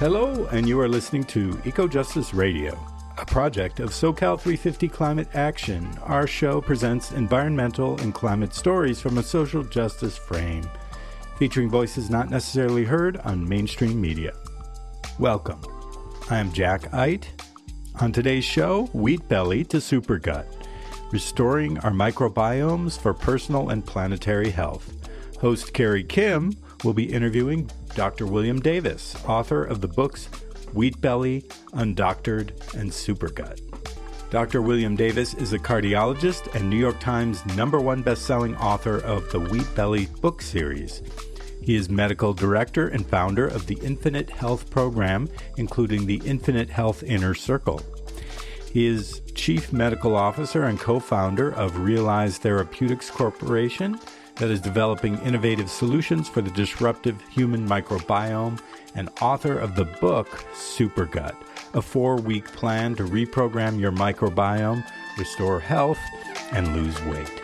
Hello, and you are listening to Eco-Justice Radio, a project of SoCal 350 Climate Action. Our show presents environmental and climate stories from a social justice frame, featuring voices not necessarily heard on mainstream media. Welcome. I am Jack Eit. On today's show, Wheat Belly to Supergut, restoring our microbiomes for personal and planetary health. Host Carrie Kim will be interviewing Dr. William Davis, author of the books Wheat Belly, Undoctored, and Supergut. Dr. William Davis is a cardiologist and New York Times #1 best-selling author of the Wheat Belly book series. He is medical director and founder of the Infinite Health program, including the Infinite Health Inner Circle. He is chief medical officer and co-founder of Realize Therapeutics Corporation, that is developing innovative solutions for the disruptive human microbiome, and author of the book Supergut, a 4-week plan to reprogram your microbiome, restore health, and lose weight.